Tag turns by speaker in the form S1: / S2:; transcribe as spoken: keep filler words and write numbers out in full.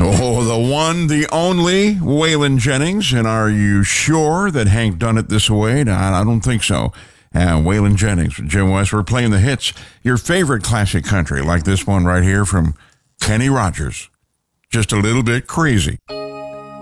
S1: Oh, the one, the only Waylon Jennings. And are you sure that Hank done it this way? No, I don't think so. And Waylon Jennings, Jim West, we're playing the hits. Your favorite classic country, like this one right here from Kenny Rogers. Just a little bit crazy.